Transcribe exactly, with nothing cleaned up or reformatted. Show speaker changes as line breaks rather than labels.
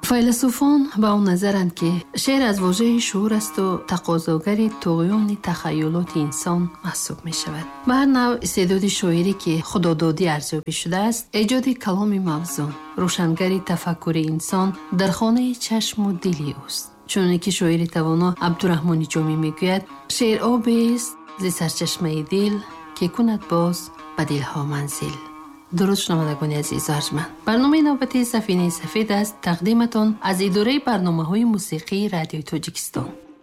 فیلسوفان با اون نظرند که شعر از واژه شعور است و تقاضاگر طغیان تخیلات انسان محسوب می شود. به هر نوع استعداد شاعری که خدادادی ارزیابی شده است، ایجاد کلام موزون، روشنگر تفکر انسان در خانه چشم و دلی است. چون که شاعر توانا عبدالرحمن جامی میگوید شعر آبی است ز سرچشمه دل که کند باز به دلها منزل. درود شنوندگان عزیز ارجمند، برنامه نوبتی سفینه سفید است تقدیمتان از اداره برنامه‌های موسیقی رادیو تاجیکستان.